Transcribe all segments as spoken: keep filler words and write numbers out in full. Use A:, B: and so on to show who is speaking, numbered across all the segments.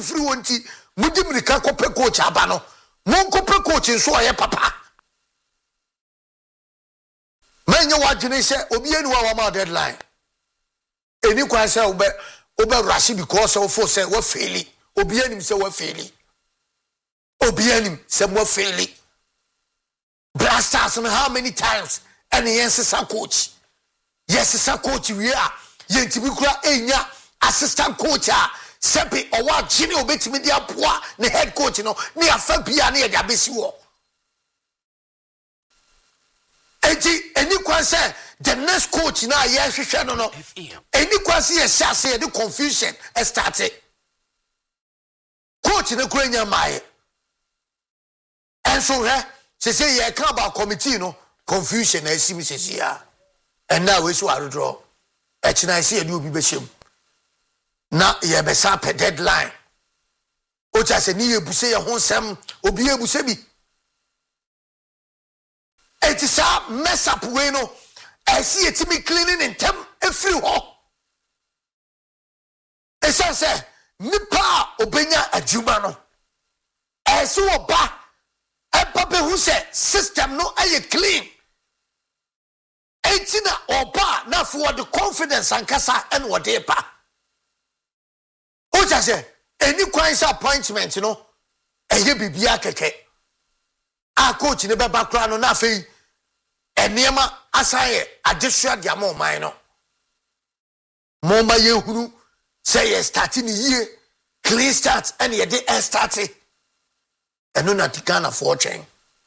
A: free wonti mudi mirika kope coach aba no mon kope coach nso oye papa manya wadwene se obi eni wa wa deadline eni kwa se obe obe rush because of for say we faili obi eni se we faili obi eni se we faili Blasters, how many times and yes is a coach yes is a coach we are yentibikura enya assistant coach sepe or what Jimmy obeti media poa the head coach no ni afa bia na ya besi wo enti eni kwan say the next coach na ye hwehwe no no eni kwan say ye sha say the confusion started coach na kura nya mai enso he se say ye kan about committee no confusion na esi mi se sia and now we so arodro e china say e obi be shem na ye be sa pe deadline o cha se ni ye buse ye ho sem obi ye buse bi it is a mess up we no I see it me cleaning in tem every ho e say say nipa obenya adwuma no e so oba e papa who say system no aye clean etina oba na for the confidence and kasa and whatever o just say any quite appointment you know eye bibia keke a coach ne be bakra no na fei eniema asaye adesua dia mo man no mo ma ye huru say ye starting year clean start and ye dey starting eno na tikana for chain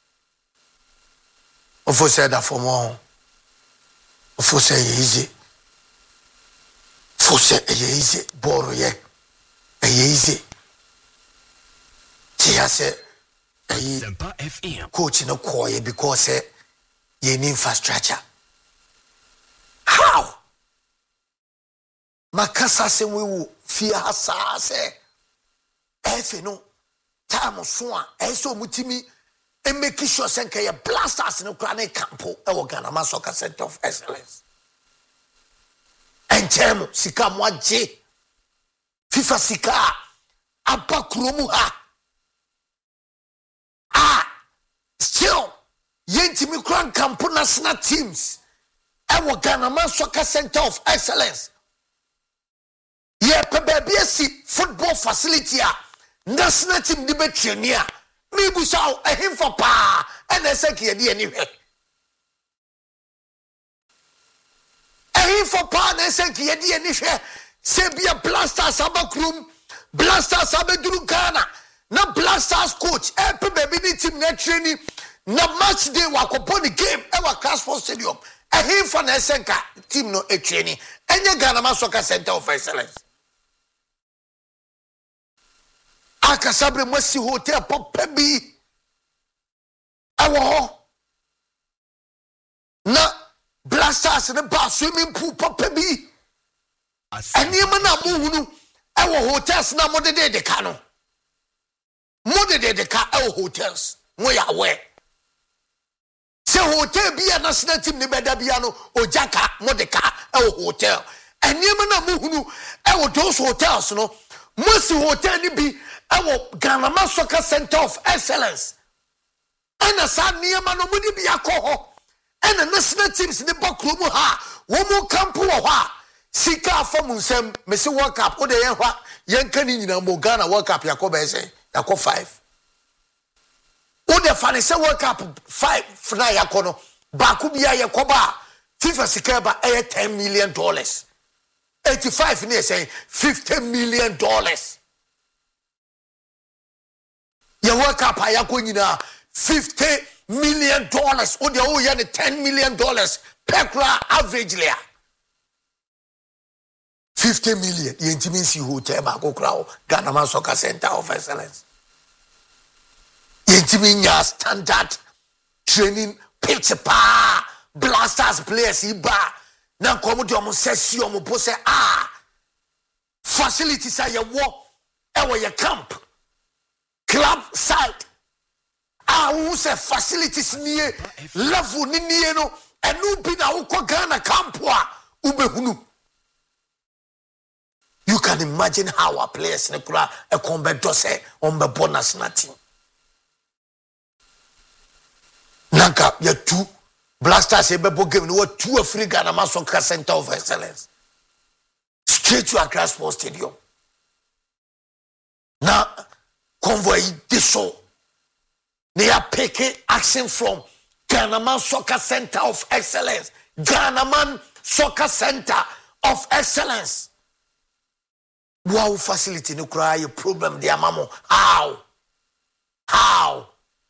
A: ofo said that for more ofo say easy for say easy boro ye easy tia say
B: Sempa F M
A: coach no koye because say ye need infrastructure how makasa se we wo fia hasa se efe no time so a eso mutimi e make sure say ke blasters no kra na campo e wo Ghana Man Soccer Center of Excellence en term sika mo age FIFA sika abakromu ha ah still yentimi kran campo national teams e wo Ghana Man Soccer Center of Excellence ye pe baby si football facility a national team di betrenia me bu saw a him for pa and I say ye di anywhere a him for pa and I say ye di anywhere say be a blasters abakrum blasters abeduru Ghana na blasters coach e pe baby ni team na training na match day wakopo ni game e wa Casper Stadium a him for na senka team no e training enye Ghana Man Soccer Center of Excellence akasabre mwasi hotel papa bi awo na blasters ne ba swimming pool papa bi eniema na mo hunu awo hotels na mo de de ka no mo de de ka awo hotels mo ya we se hotel bi a national team ne beda bia no ojaka mo de ka awo hotel eniema na mo hunu awo those hotels no mwasi hotel ni bi awo Ghana Man Soccer Center of Excellence ana sa niema no mudi bia ko ho ana national teams ne bakromu ha wo mu campo ho ha sika afom nsem mesi World Cup o de yen hwa yen kan nyina mo Ghana World Cup yakoba ese yakọ five o de fa ne se World Cup five fna yakono ba ku bia yakoba FIFA sika ba e ten million dollars eighty-five ne say fifty million dollars ya World Cup ayako nyina fifty million dollars o de o ya ne ten million dollars per cra averagely fifty million yentimi si hotel ba ko kra o Ghana Man Soccer Center of Excellence yentimi nya standard training pitch pa blasters players iba na komo de omo sesi omo po se ah facilities are wo e wo your camp club side ah who say facilities near level ni near no enu bi na wo Ghana camp a ubehunu you can imagine how our players ne kura e kombedo se on be bonus na team nanka ya two Blasters e be bo game no two afri Ghana Soccer Center of Excellence straight to Accra Sports Stadium. Now convoy this so they are taking action from Ghana Soccer Center of Excellence. Ghana Soccer Center of Excellence. Wow, facility no cry a problem there, mamo. How? How?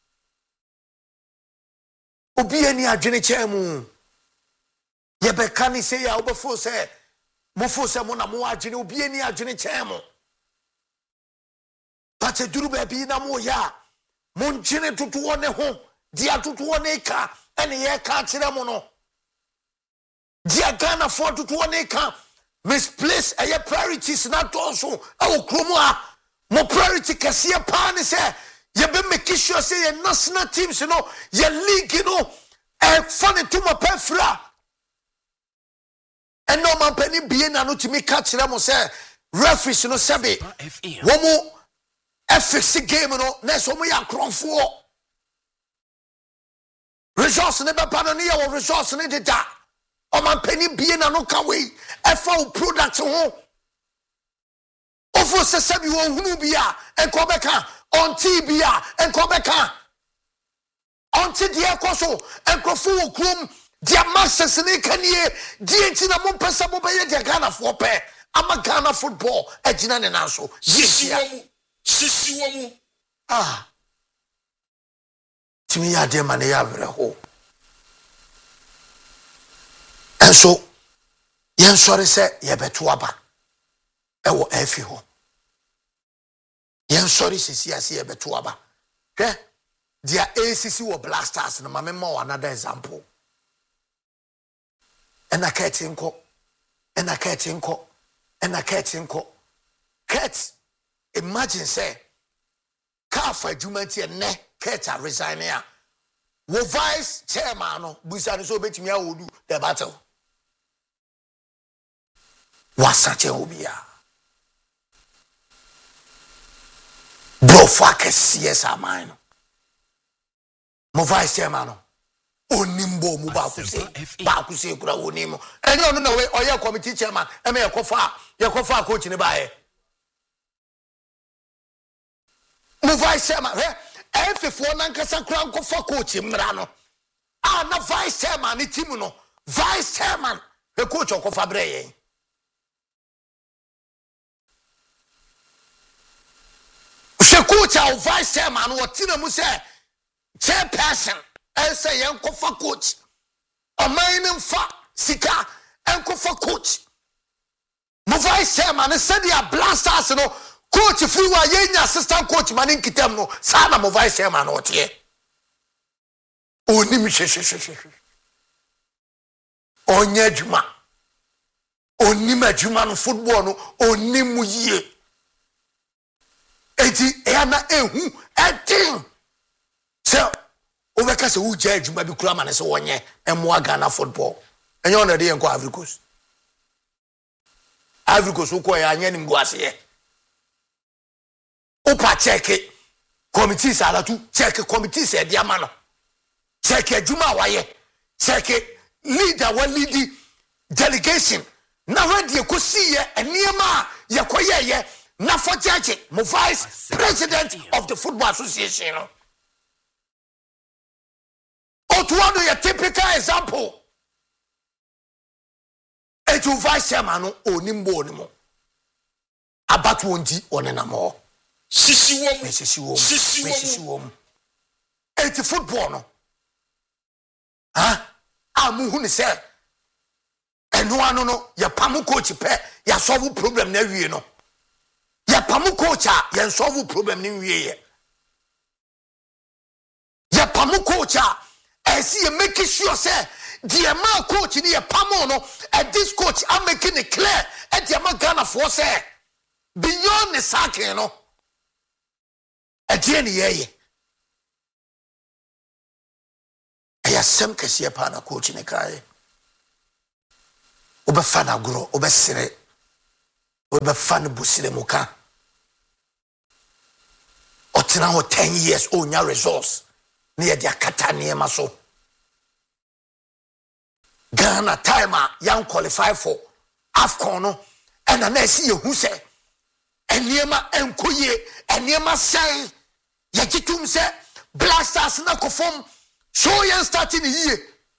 A: Obi any adwene chemu. Ye be kan say ya obefo say mo fo say mo na mo adwene obi any adwene chemu. But duru ba bi na mo ya. Mo ndwene tutuo ne ho, dia tutuo ne ka, ene ye ka kire mo no. Dia Ghana for tutuo ne ka. Misplace aye priorities na also awo kromo a mo priority kase pa ne say ye be make sure say ye national teams you know ye league you know e funny to my pefra and no man penny be na no timi ka kire mo say referees no sebe wo mo F C game no na so mo ya kronfo resource ne be pa no ne ye wo resource ne deda o man penny be na no ka we e fa product ho ofo se sabi wo hunu bia enko beka on T bia enko beka on T dia koso enko fu okrum dia masters ne kanie die nti na mo pesa mo be ye dia Ghana fo pe ama Ghana football agina ne nanso
B: sisi wo sisi wo
A: ah timi ya de mane ya vre ho enso yen sori se ye beto aba ewo efi ho yen sori sisi ase ye beto aba hwe dia A C C wo Blasters no mame ma another example ena keti nko ena keti nko ena keti nko ket imagine say ka fa adwumanti ene ket a resign ya wo vice chairman no busa so betimi awodu the battle wasache obia bro fuck C S amino mo vice chairman no onimbo mu ba ku se ba ku se kura onimo eni onu na we oye committee chairman e me yakofa yakofa coach ni ba e mo vice chairman he efefo na nkasa kura nkofa coach mra no ah na vice chairman ni team no vice chairman the coach okofa breye she coach our vice chairman what tina mu say chairperson and say yankofa coach o mining fa sika yankofa coach mo vice chairman said dia Blasters no coach free wa yenya assistant coach manin kitam no sana mo vice chairman o tie oni mi sheshesheshe onya juma oni ma juma no football no oni mu yie eti yana ehu etin so obeka se uja adwuma bi kura mane se wonye emwa Ghana football enye ona de enko Ivory Coast Ivory Coast uko ya anya nim guase ye opa check committees ala tu check committees e dia ma no check adwuma waye check leader wa lead delegation na ready ko see ye eniema ye koye ye na for judge mo vice president of the football association no otuado a typical example etu vice chairman no onimbo onimo abatu onti onenamo
B: sisi wo
A: sisi wo
B: sisi
A: wo eti football no ha amuhu ni se eno anu no ya pamu coach pe ya solve problem na wie no ya pamu coach a ya solve problem ni wie ye ya pamu coach a I see you making sure say the amount coach ni a pamo no and this coach I'm making it clear at the amount Ghana for say beyond the sack you know at the end yeah I asem kesi pa na coach ni kai oba fana gro oba sire we be fan busire muka otena ho ten years onya resource na ye dia kata niema so Ghana time a young qualify for AFCON no and na see you who say eniema enkoye eniema say ye gitum say Black Stars na perform so yan starting here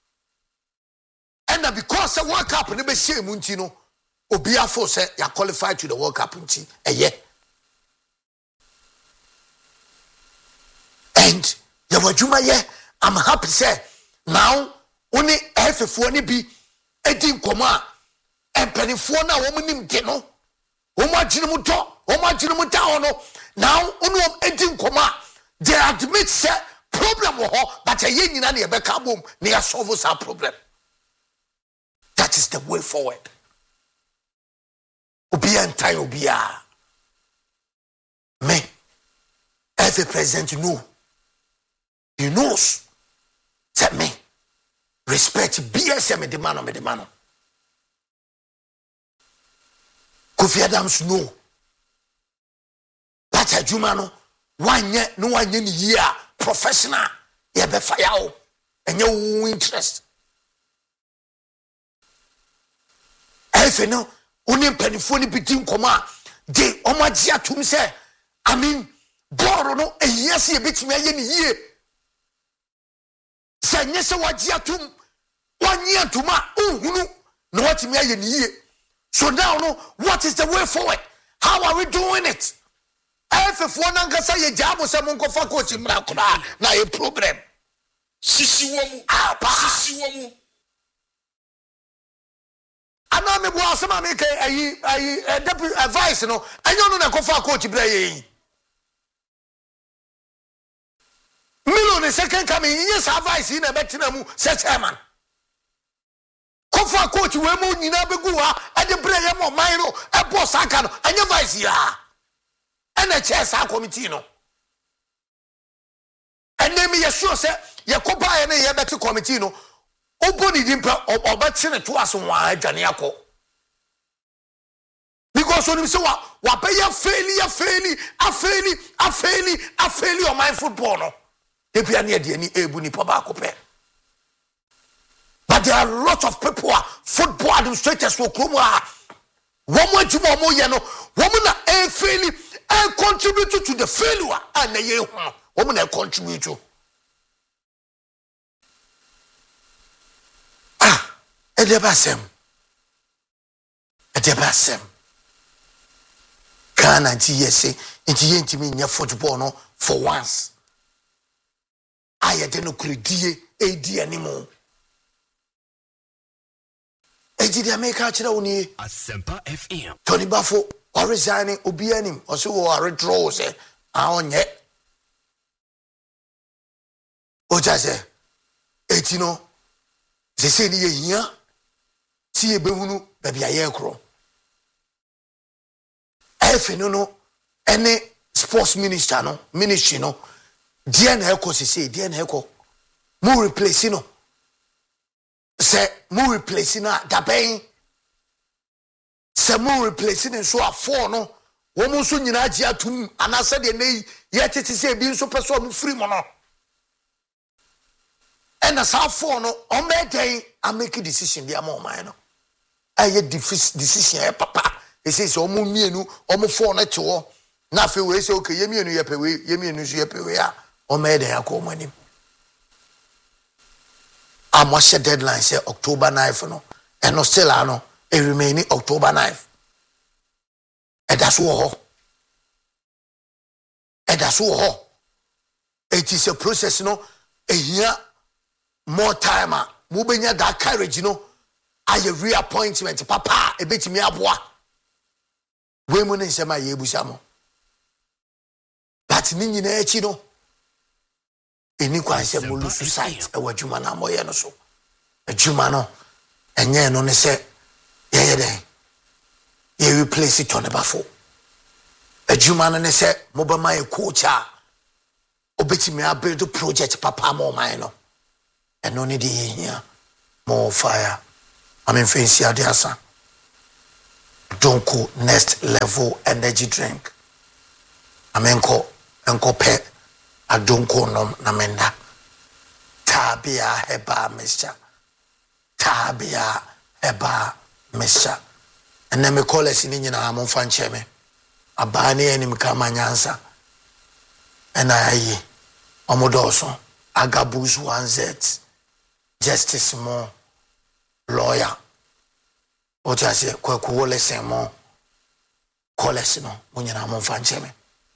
A: and because the World Cup ne be share mu nti no obi afo say ya qualify to the World Cup nti eye and ya wadwuma ye I'm happy say now oni efefo ni bi edi nkomo a empanifo na wo munim de no wo magine mu to wo magine mu ta no now oni edi nkomo a they admit say problem wo ho but ye nyina na ye be ka bom na ya solve some problem. That is the way forward. Obi antai obi a me every president know he knows that me respect B S M the man me the man. Kofi Adams no. But adwuma no one ye no one ye ni year professional ye be fire o enye wo interest. Efe no oni mpanifo ni bitin koma de omagia tum se I mean boro no ehia se ye betimi aye ni yie. Se nye se wagia tum wanye atuma uhunu no watimi aye ni yie. So now no what is the way forward? How are we doing it? Efe fo na nkasa ye jabo se mo nkofa coach mra kora na ye problem.
B: Sisi wo mu. Sisi wo mu.
A: Ana me bo asema me kai ayi ayi deputy advice no anyo no na kofa coach bra ye Milo ne second coming yes advice na betina mu se chairman kofa coach we mu nyina begu ha ade bra ye mo man no e boss aka no anya vice ya ena chair sa committee no ene me ye sure say ye kopa ye na ye beti committee no Oboni dimpa obetine to aso wa adwane akọ because when you say wa wa pay ya faili ya faili a faili a faili a faili on my football no e bia na de ani ebu ni pa ba akọ. But there are a lot of people who are football administrators for Kromwa. Woman to woman ye no woman na e faili and contribute to the failure and ye ho woman na contribute to Edebasem. Edebasem. Ghana nti yese nti ye ntimi nya football no for once. Ayede no kredie edi animo. Ejidi America kira woni
C: Asempa F M.
A: Tony Bafo o resign obi anim o se wo redraw se a onye. O jase etino se se ni ye hia ti ebehunu baby aye kro efe no no ene sports minister no ministry no dia na eko sese dia na eko mu replace no se mu replace na da ben se mu replace no so afọ no wo mu so nyina agi atum anase de nei ye tete se bi nso peso mu free mo no and as afọ no on be den I make a decision dia mo man no aye decision e papa e say so omo mienu omo fo na chewo na fe we say okay yemienu ye pewe yemienu so ye pewe a o me dey akọ mo anim am wa deadline say October ninth no and no still ano e remain October ninth e da so ho e da so ho it is a process no e here more time mo benya that courage no aye reappointment papa e betimi aboa we mu ne nsema ye busa mo but ni nyina echi no eni kwa se mo lu suicide e wadwuma na mo ye no so adwuma no enye no ne se ye ye den ye replace it on the bafo adwuma no ne se mo ba my coach a obetimi abuild project papa mo man no and no need here more fire. I mean fancy adiasa. Donko next level energy drink. Amenko enko pe adonko nom namenda. Tabia heba mischa. Tabia heba mischa. And then me call us in Indian amon fancheme. Abani eni mkama nyansa. And I omodoso agabus one z justice mo lawyer. What I say, Quakuole Samo, Colesino, Munyan Amon Fancheme.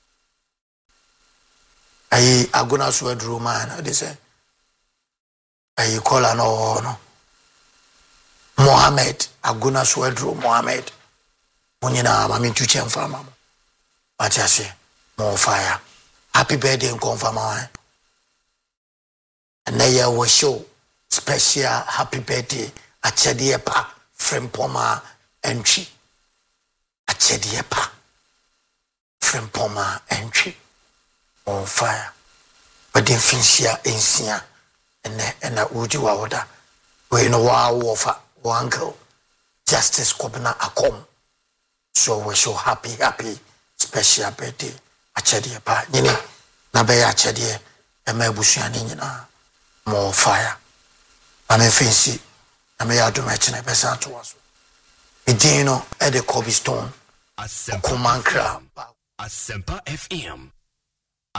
A: I aguna swed Roman, they say. I call an no Mohammed, aguna swed Mohammed. Munyana, I mean to change for mamma. But I say, more fire. Happy birthday and confirm. And there was show special happy birthday at Chediepa. Frempoma entry. Achediepa. Frempoma entry. On fire. But then Finchia Insia and and a Udi Wawada. We know wow offer uncle. Justice Kobina Akom. So we're so happy, happy special birthday. Achediepa. Nini Nabe Achedie and Mebusianina. More fire. I'm a fancy. I may have to mention a person to us. Idino at the Kobe Stone. Asempa F M.